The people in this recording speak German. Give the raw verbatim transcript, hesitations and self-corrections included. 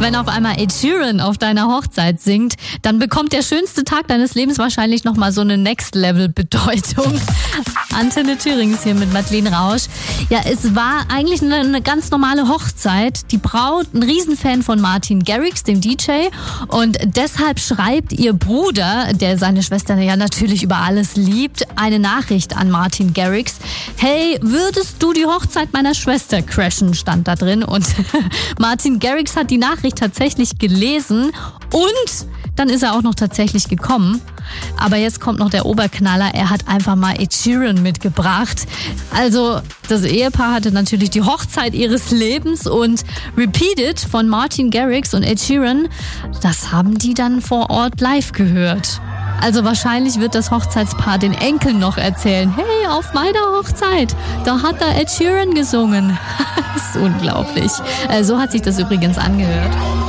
Wenn auf einmal Ed Sheeran auf deiner Hochzeit singt, dann bekommt der schönste Tag deines Lebens wahrscheinlich nochmal so eine Next-Level-Bedeutung. Antenne Thüringen ist hier mit Madeleine Rausch. Ja, es war eigentlich eine, eine ganz normale Hochzeit. Die Braut, ein Riesenfan von Martin Garrix, dem D J. Und deshalb schreibt ihr Bruder, der seine Schwester ja natürlich über alles liebt, eine Nachricht an Martin Garrix. Hey, würdest du die Hochzeit meiner Schwester crashen, stand da drin. Und Martin Garrix hat die Nachricht tatsächlich gelesen und dann ist er auch noch tatsächlich gekommen. Aber jetzt kommt noch der Oberknaller. Er hat einfach mal Ed Sheeran mitgebracht. Also das Ehepaar hatte natürlich die Hochzeit ihres Lebens und Repeated von Martin Garrix und Ed Sheeran, das haben die dann vor Ort live gehört. Also wahrscheinlich wird das Hochzeitspaar den Enkeln noch erzählen. Hey, auf meiner Hochzeit, da hat da Ed Sheeran gesungen. Das ist unglaublich. So hat sich das übrigens angehört.